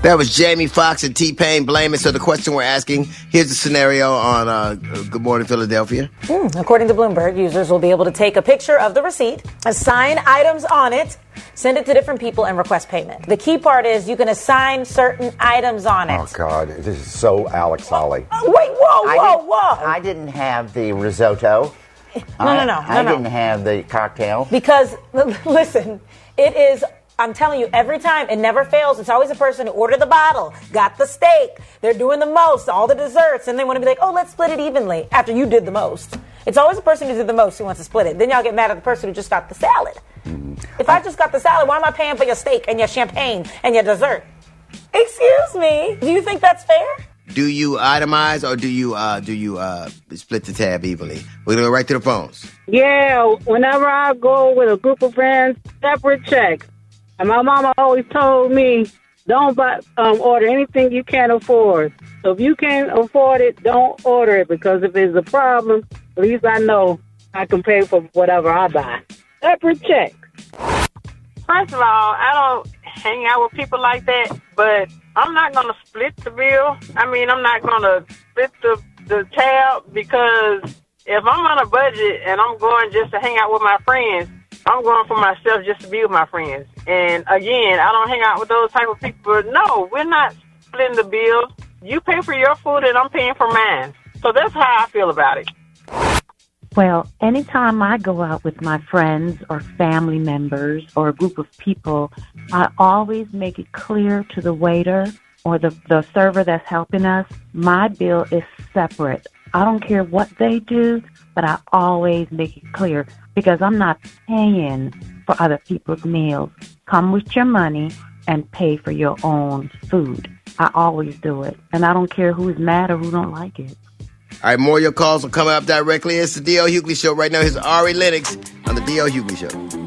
That was Jamie Foxx and T-Pain, Blame It. So the question we're asking, here's the scenario on Good Morning Philadelphia. According to Bloomberg, users will be able to take a picture of the receipt, assign items on it, send it to different people, and request payment. The key part is you can assign certain items on it. Oh, God. This is so Alex Holly. Wait, whoa. I didn't have the risotto. No. I didn't have the cocktail. Because, listen, it is... I'm telling you, every time, it never fails. It's always a person who ordered the bottle, got the steak, they're doing the most, all the desserts, and they want to be like, oh, let's split it evenly after you did the most. It's always the person who did the most who wants to split it. Then y'all get mad at the person who just got the salad. Mm-hmm. If I just got the salad, why am I paying for your steak and your champagne and your dessert? Excuse me. Do you think that's fair? Do you itemize or do you split the tab evenly? We're going to go right to the phones. Yeah, whenever I go with a group of friends, separate checks. And my mama always told me, don't order anything you can't afford. So if you can't afford it, don't order it. Because if it's a problem, at least I know I can pay for whatever I buy. Separate check. First of all, I don't hang out with people like that. But I'm not going to split the bill. I mean, I'm not going to split the tab. Because if I'm on a budget and I'm going just to hang out with my friends, I'm going for myself just to be with my friends. And again, I don't hang out with those type of people. No, we're not splitting the bill. You pay for your food and I'm paying for mine. So that's how I feel about it. Well, anytime I go out with my friends or family members or a group of people, I always make it clear to the waiter or the server that's helping us, my bill is separate. I don't care what they do, but I always make it clear because I'm not paying for other people's meals. Come with your money and pay for your own food. I always do it. And I don't care who's mad or who don't like it. All right, more of your calls will come up directly. It's the D.L. Hughley Show right now. Here's Ari Lennox on the D.L. Hughley Show.